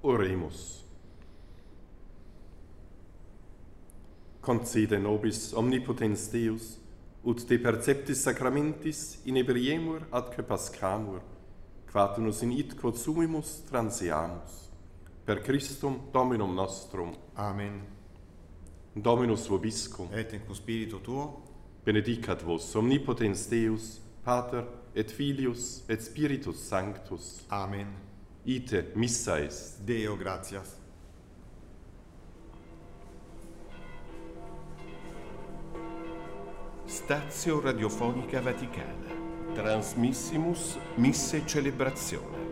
Oremus. Concede nobis omnipotens Deus, ut de perceptis sacramentis in ebriemur atque pascamur, quae nos in id quod sumimus transeamus. Per Christum Dominum nostrum. Amen. Dominus vobiscum. Et in cum spiritu tuo. Benedicat vos omnipotens Deus, Pater et Filius et Spiritus Sanctus. Amen. Ite missa est. Deo gratias. Stazio Radiofonica Vaticana. Transmissimus Misse Celebrazione.